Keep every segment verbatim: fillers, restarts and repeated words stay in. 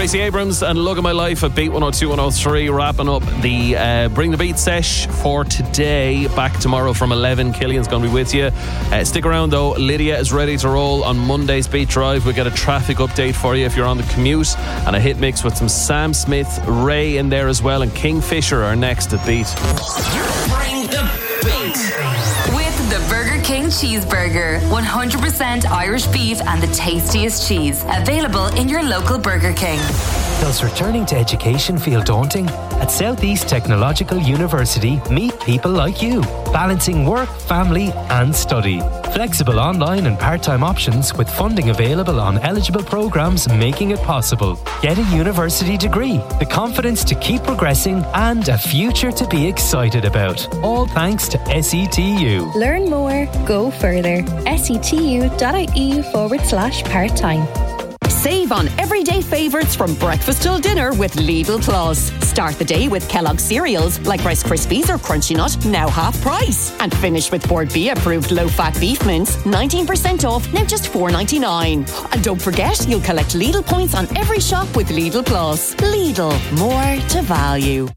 Stacey Abrams and Look at My Life at Beat one oh two, one oh three, wrapping up the uh, Bring the Beat sesh for today. Back tomorrow from eleven. Killian's going to be with you. Uh, stick around though. Lydia is ready to roll on Monday's Beat Drive. We get a traffic update for you if you're on the commute, and a hit mix with some Sam Smith, Ray in there as well, and Kingfisher are next at Beat. Bring the Beat. With the Burger King Cheeseburger. one hundred percent Irish beef and the tastiest cheese. Available in your local Burger King. Does returning to education feel daunting? At Southeast Technological University, meet people like you, balancing work, family and study. Flexible online and part-time options with funding available on eligible programs, making it possible. Get a university degree, the confidence to keep progressing and a future to be excited about. All thanks to S E T U. Learn more, go further. setu.ie forward slash part-time. Save on everyday favourites from breakfast till dinner with Lidl Plus. Start the day with Kellogg's cereals like Rice Krispies or Crunchy Nut, now half price. And finish with Port B approved low-fat beef mince, nineteen percent off, now just four ninety-nine. And don't forget, you'll collect Lidl points on every shop with Lidl Plus. Lidl, more to value.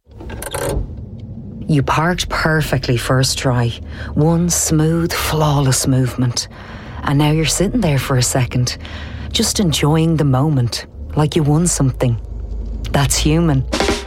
You parked perfectly first try. One smooth, flawless movement. And now you're sitting there for a second, just enjoying the moment, like you won something. That's human.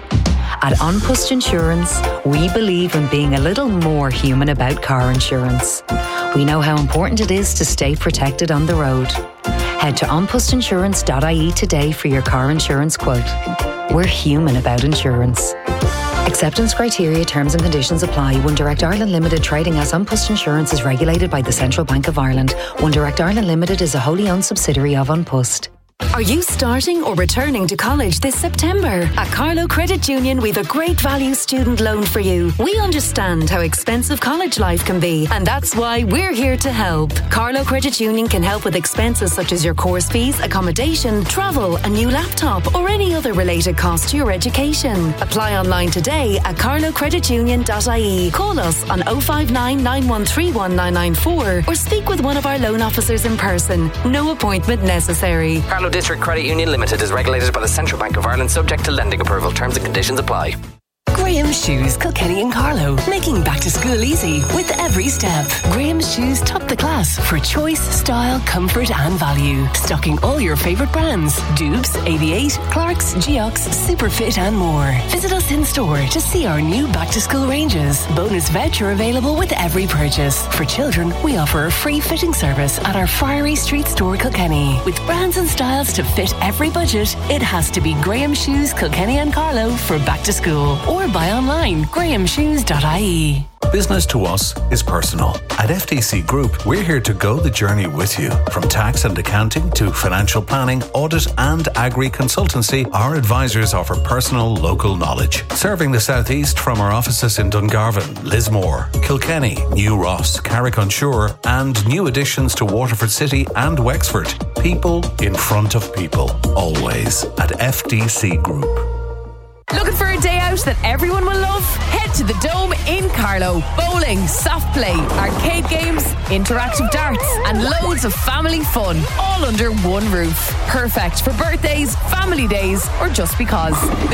At An Post Insurance, we believe in being a little more human about car insurance. We know how important it is to stay protected on the road. Head to an post insurance dot I E today for your car insurance quote. We're human about insurance. Acceptance criteria, terms and conditions apply. One Direct Ireland Limited, trading as An Post Insurance, is regulated by the Central Bank of Ireland. One Direct Ireland Limited is a wholly owned subsidiary of An Post. Are you starting or returning to college this September? At Carlow Credit Union, we've a great value student loan for you. We understand how expensive college life can be, and that's why we're here to help. Carlow Credit Union can help with expenses such as your course fees, accommodation, travel, a new laptop, or any other related cost to your education. Apply online today at carlow credit union dot I E. Call us on oh five nine, nine one three one, nine nine four or speak with one of our loan officers in person. No appointment necessary. Carlow District Credit Union Limited is regulated by the Central Bank of Ireland, subject to lending approval. Terms and conditions apply. Graham's Shoes, Kilkenny and Carlow, making back to school easy with every step. Graham's Shoes top the class for choice, style, comfort and value. Stocking all your favourite brands: Dubes, eighty-eight, Clarks, Geox, Superfit and more. Visit us in store to see our new back to school ranges. Bonus voucher available with every purchase. For children, we offer a free fitting service at our Friary Street store, Kilkenny. With brands and styles to fit every budget, it has to be Graham's Shoes, Kilkenny and Carlow for back to school. Or buy online, graham shoes dot I E. Business to us is personal. At F T C Group, we're here to go the journey with you. From tax and accounting to financial planning, audit and agri-consultancy, our advisors offer personal local knowledge. Serving the southeast from our offices in Dungarvan, Lismore, Kilkenny, New Ross, Carrick-on-Suir and new additions to Waterford City and Wexford. People in front of people. Always at F T C Group. Looking for a day out that everyone will love? Head to the Dome in Carlow. Bowling, soft play, arcade games, interactive darts and loads of family fun, all under one roof. Perfect for birthdays, family days or just because.